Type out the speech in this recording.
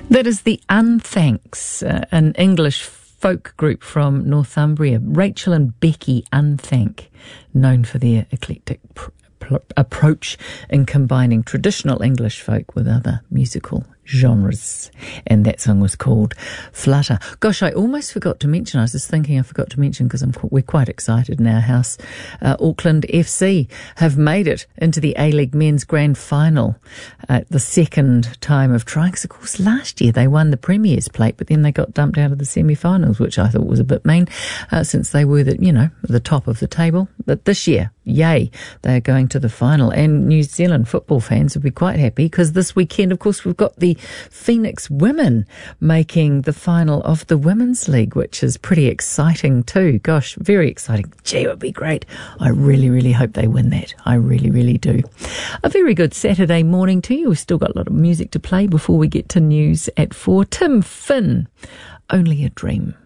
That is the Unthanks, an English folk group from Northumbria. Rachel and Becky Unthank, known for their eclectic approach in combining traditional English folk with other musical genres, and that song was called Flutter. Gosh, I almost forgot to mention, I was just thinking I forgot to mention because we're quite excited in our house. Auckland FC have made it into the A-League Men's Grand Final, the second time of trying, because of course last year they won the Premier's Plate, but then they got dumped out of the semi-finals, which I thought was a bit mean, since they were the top of the table. But this year, yay, they are going to the final, and New Zealand football fans will be quite happy because this weekend, of course, we've got the Phoenix women making the final of the Women's League, which is pretty exciting too. Gosh, very exciting. Gee, it would be great. I really, really hope they win that. I really, really do. A very good Saturday morning to you. We've still got a lot of music to play before we get to news at 4. Tim Finn, Only a Dream.